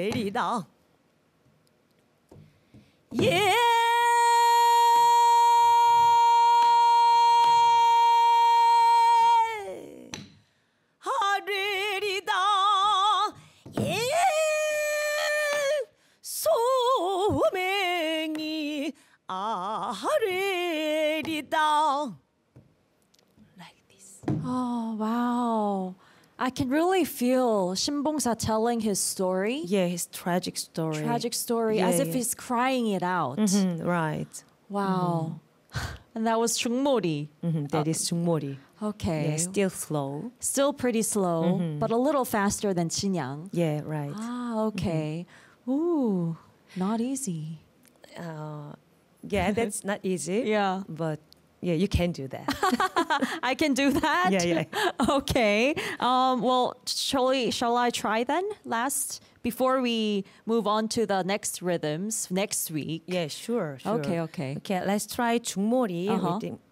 하리다. 예. 하리리다. 예. 소맹이 하리리다. Like this. Oh, wow. I can really feel Shinbongsa telling his story. Yeah, his tragic story. Tragic story, Yeah, as if yeah. he's crying it out. Right. Wow. And that was 중머리. That is 중머리. Okay. Yeah, still slow. Still pretty slow, but a little faster than Chinyang. Yeah, right. Ah, okay. Ooh, not easy. Yeah, that's not easy. Yeah. But yeah, you can do that. I can do that? Yeah. Okay. Well, shall I try then last before we move on to the next rhythms next week? Yeah, sure. Okay. Okay, let's try 중머리. Uh-huh.